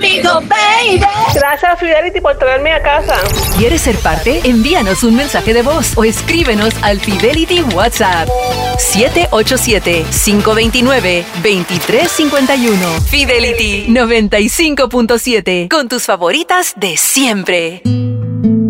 conmigo, baby. Gracias, Fidelity, por traerme a casa. ¿Quieres ser parte? Envíanos un mensaje de voz o escríbenos al Fidelity WhatsApp 787-529-2351. Fidelity 95.7, con tus favoritas de siempre.